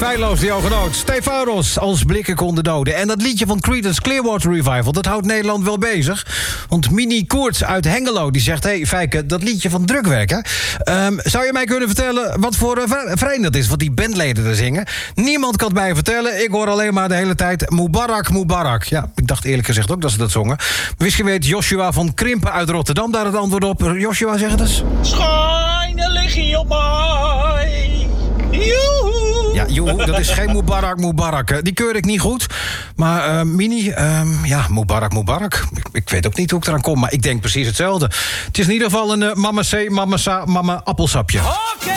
Feilloos die Ogenoot. Stefanos als blikken konden doden. En dat liedje van Creedence Clearwater Revival, dat houdt Nederland wel bezig. Want Mini Koerts uit Hengelo, die zegt... Hey, Fijke, dat liedje van drukwerk, hè? Zou je mij kunnen vertellen wat voor vereniging dat is? Wat die bandleden er zingen? Niemand kan het mij vertellen. Ik hoor alleen maar de hele tijd Mubarak, Mubarak. Ja, ik dacht eerlijk gezegd ook dat ze dat zongen. Misschien weet Joshua van Krimpen uit Rotterdam daar het antwoord op. Joshua, zeg het eens. Schijnen lig je op mij. Joehoe. Ja, joehoe, dat is geen Mubarak, Mubarak. Die keur ik niet goed. Maar Mini, ja, Mubarak, Mubarak. Ik weet ook niet hoe ik eraan kom, maar ik denk precies hetzelfde. Het is in ieder geval een mama C, mama Sa, mama appelsapje.